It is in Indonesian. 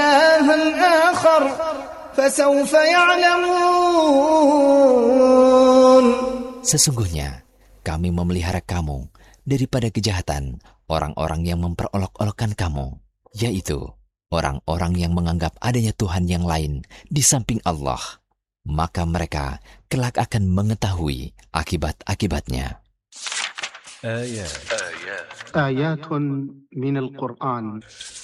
إلها آخر فسوف يعلمون. Sesungguhnya kami memelihara kamu daripada kejahatan orang-orang yang memperolok-olokkan kamu, yaitu orang-orang yang menganggap adanya Tuhan yang lain di samping Allah. Maka mereka kelak akan mengetahui akibat-akibatnya. آيات من القرآن